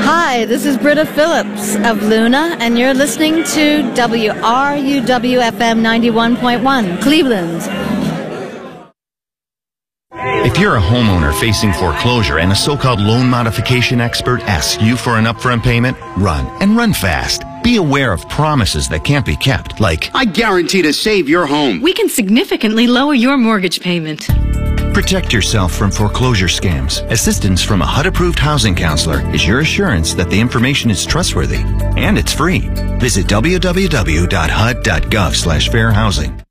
Hi, this is Britta Phillips of Luna, and you're listening to WRUW-FM 91.1, Cleveland. If you're a homeowner facing foreclosure and a so-called loan modification expert asks you for an upfront payment, run, and run fast. Be aware of promises that can't be kept, like, I guarantee to save your home. We can significantly lower your mortgage payment. Protect yourself from foreclosure scams. Assistance from a HUD-approved housing counselor is your assurance that the information is trustworthy, and it's free. Visit www.hud.gov/fairhousing.